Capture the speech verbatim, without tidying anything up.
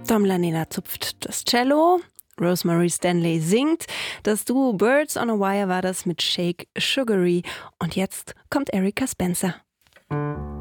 Dom Lanina zupft das Cello, Rosemary Stanley singt. Das Duo Birds on a Wire war das mit Shake Sugary. Und jetzt kommt Erica Spencer.